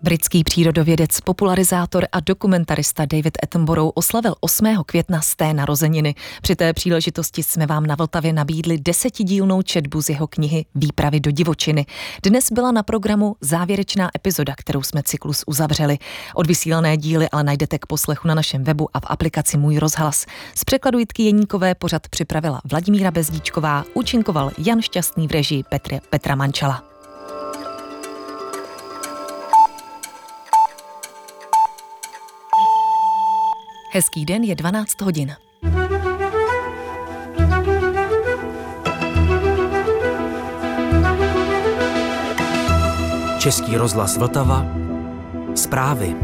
Britský přírodovědec, popularizátor a dokumentarista David Attenborough oslavil 8. května sté narozeniny. Při té příležitosti jsme vám na Vltavě nabídli 10dílnou četbu z jeho knihy Výpravy do divočiny. Dnes byla na programu závěrečná epizoda, kterou jsme cyklus uzavřeli. Odvysílané díly ale najdete k poslechu na našem webu a v aplikaci Můj rozhlas. Z překladu Jitky Jeníkové pořad připravila Vladimíra Bezdíčková, účinkoval Jan Šťastný v režii Petra Mančala. Hezký den, je 12 hodin. Český rozhlas Vltava. Zprávy.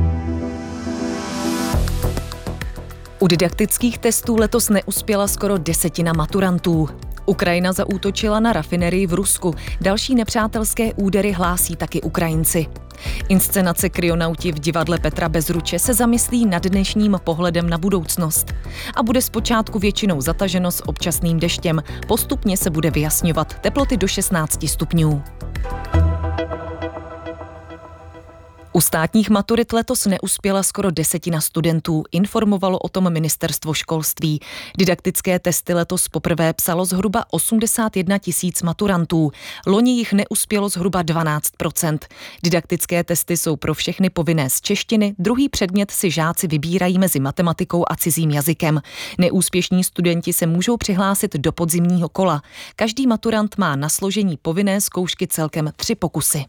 U didaktických testů letos neuspěla skoro 10 maturantů. Ukrajina zaútočila na rafinerii v Rusku. Další nepřátelské údery hlásí taky Ukrajinci. Inscenace Kryonauti v divadle Petra Bezruče se zamyslí nad dnešním pohledem na budoucnost. A bude zpočátku většinou zataženo s občasným deštěm. Postupně se bude vyjasňovat, teploty do 16 stupňů. U státních maturit letos neuspěla skoro 10 studentů, informovalo o tom ministerstvo školství. Didaktické testy letos poprvé psalo zhruba 81 000 maturantů. Loni jich neuspělo zhruba 12%. Didaktické testy jsou pro všechny povinné z češtiny, druhý předmět si žáci vybírají mezi matematikou a cizím jazykem. Neúspěšní studenti se můžou přihlásit do podzimního kola. Každý maturant má na složení povinné zkoušky celkem 3 pokusy.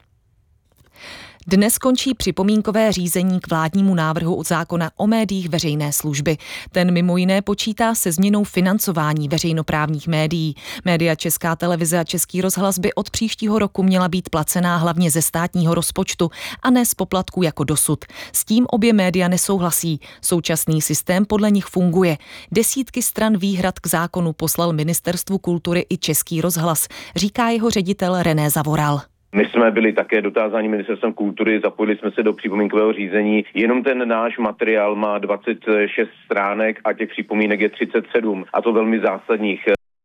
Dnes končí připomínkové řízení k vládnímu návrhu zákona o médiích veřejné služby. Ten mimo jiné počítá se změnou financování veřejnoprávních médií. Média Česká televize a Český rozhlas by od příštího roku měla být placená hlavně ze státního rozpočtu a ne z poplatků jako dosud. S tím obě média nesouhlasí. Současný systém podle nich funguje. Desítky stran výhrad k zákonu poslal Ministerstvu kultury i Český rozhlas, říká jeho ředitel René Zavoral. My jsme byli také dotázáni Ministerstvem kultury, zapojili jsme se do připomínkového řízení. Jenom ten náš materiál má 26 stránek a těch připomínek je 37, a to velmi zásadních.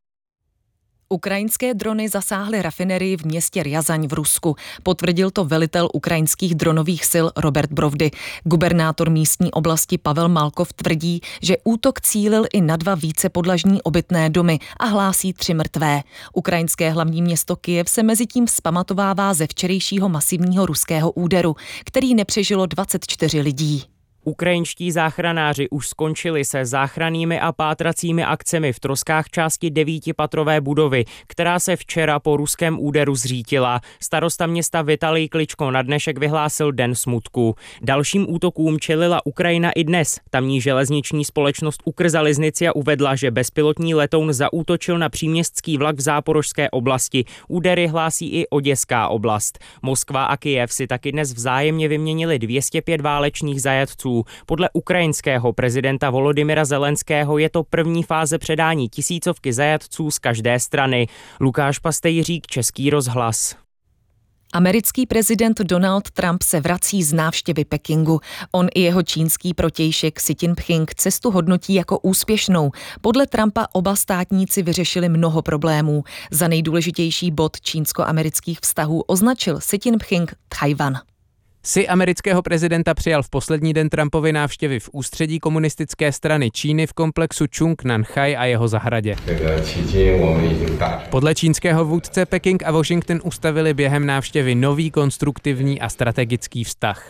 Ukrajinské drony zasáhly rafinerii v městě Rjazaň v Rusku. Potvrdil to velitel ukrajinských dronových sil Robert Brovdy. Gubernátor místní oblasti Pavel Malkov tvrdí, že útok cílil i na 2 vícepodlažní obytné domy a hlásí 3 mrtvé. Ukrajinské hlavní město Kyjev se mezitím vzpamatovává ze včerejšího masivního ruského úderu, který nepřežilo 24 lidí. Ukrajinští záchranáři už skončili se záchrannými a pátracími akcemi v troskách části 9patrové budovy, která se včera po ruském úderu zřítila. Starosta města Vitalij Kličko na dnešek vyhlásil den smutku. Dalším útokům čelila Ukrajina i dnes. Tamní železniční společnost Ukrzaliznice uvedla, že bezpilotní letoun zaútočil na příměstský vlak v Záporožské oblasti. Údery hlásí i Oděská oblast. Moskva a Kyjev si taky dnes vzájemně vyměnili 205 válečných zajatců. Podle ukrajinského prezidenta Volodymyra Zelenského je to první fáze předání tisícovky zajatců z každé strany. Lukáš Pastejřík, Český rozhlas. Americký prezident Donald Trump se vrací z návštěvy Pekingu. On i jeho čínský protějšek Xi Jinping cestu hodnotí jako úspěšnou. Podle Trumpa oba státníci vyřešili mnoho problémů. Za nejdůležitější bod čínsko-amerických vztahů označil Xi Jinping Tchaj-wan. Xi amerického prezidenta přijal v poslední den Trumpovy návštěvy v ústředí komunistické strany Číny v komplexu Čung-Nanchaj a jeho zahradě. Podle čínského vůdce Peking a Washington ustavili během návštěvy nový konstruktivní a strategický vztah.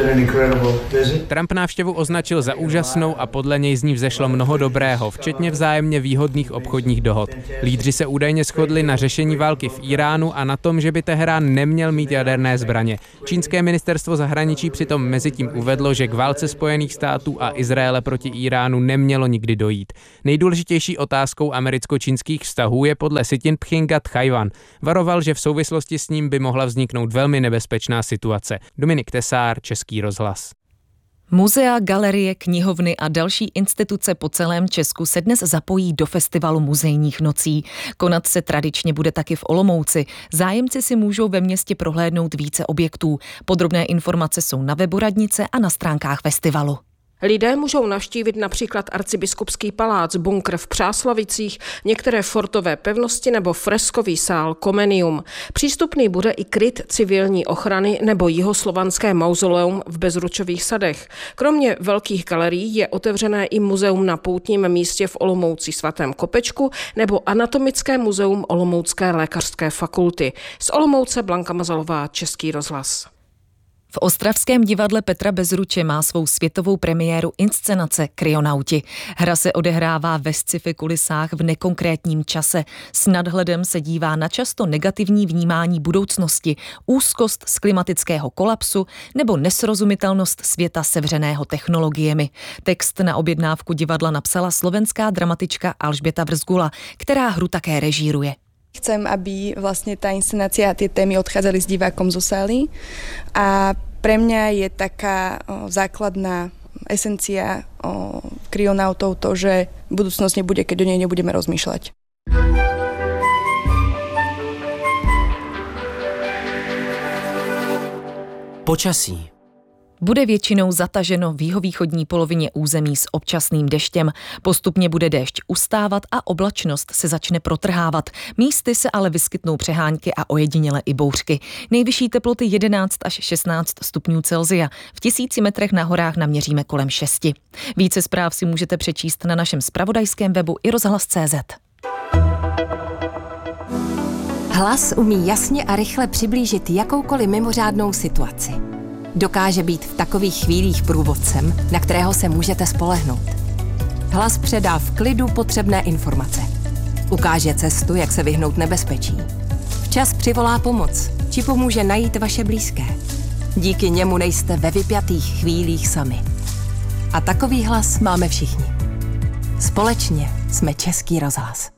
Trump návštěvu označil za úžasnou a podle něj z ní vzešlo mnoho dobrého, včetně vzájemně výhodných obchodních dohod. Lídři se údajně shodli na řešení války v Iránu a na tom, že by Teherán neměl mít jaderné zbraně. Čínské ministerstvo zahraničí přitom mezitím uvedlo, že k válce Spojených států a Izraele proti Iránu nemělo nikdy dojít. Nejdůležitější otázkou americko-čínských vztahů je podle Xi Jinpinga Tchaj-wan. Varoval, že v souvislosti s ním by mohla vzniknout velmi nebezpečná situace. Dominik Tesár, Český rozhlas. Muzea, galerie, knihovny a další instituce po celém Česku se dnes zapojí do festivalu muzejních nocí. Konat se tradičně bude taky v Olomouci. Zájemci si můžou ve městě prohlédnout více objektů. Podrobné informace jsou na webu radnice a na stránkách festivalu. Lidé můžou navštívit například arcibiskupský palác, bunkr v Přáslavicích, některé fortové pevnosti nebo freskový sál Comenium. Přístupný bude i kryt civilní ochrany nebo jihoslovanské mauzoleum v Bezručových sadech. Kromě velkých galerií je otevřené i muzeum na poutním místě v Olomouci svatém Kopečku nebo anatomické muzeum Olomoucké lékařské fakulty. Z Olomouce Blanka Mazalová, Český rozhlas. V ostravském divadle Petra Bezruče má svou světovou premiéru inscenace Kryonauti. Hra se odehrává ve sci-fi kulisách v nekonkrétním čase. S nadhledem se dívá na často negativní vnímání budoucnosti, úzkost z klimatického kolapsu nebo nesrozumitelnost světa sevřeného technologiemi. Text na objednávku divadla napsala slovenská dramatička Alžběta Vrzgula, která hru také režíruje. Chcem, aby vlastne tá inscenácia a tie témy odchádzali s divákom zo sály a pre mňa je taká základná esencia Kryonautov to, že budúcnosť nebude, keď o nej nebudeme rozmýšľať. Počasí. Bude většinou zataženo v jihovýchodní polovině území s občasným deštěm. Postupně bude déšť ustávat a oblačnost se začne protrhávat. Místy se ale vyskytnou přehánky a ojediněle i bouřky. Nejvyšší teploty 11 až 16 stupňů Celsia. V 1000 metrech na horách naměříme kolem 6. Více zpráv si můžete přečíst na našem zpravodajském webu iRozhlas.cz. Hlas umí jasně a rychle přiblížit jakoukoliv mimořádnou situaci. Dokáže být v takových chvílích průvodcem, na kterého se můžete spolehnout. Hlas předá v klidu potřebné informace. Ukáže cestu, jak se vyhnout nebezpečí. Včas přivolá pomoc, či pomůže najít vaše blízké. Díky němu nejste ve vypjatých chvílích sami. A takový hlas máme všichni. Společně jsme Český rozhlas.